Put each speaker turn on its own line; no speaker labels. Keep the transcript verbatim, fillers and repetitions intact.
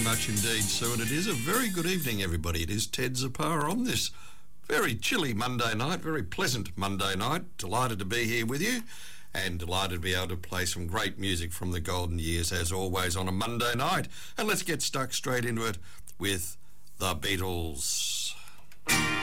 much indeed, Sue, and it is a very good evening, everybody. It is Ted Zappa on this very chilly Monday night, very pleasant Monday night. Delighted to be here with you and delighted to be able to play some great music from the golden years, as always, on a Monday night. And let's get stuck straight into it with the Beatles.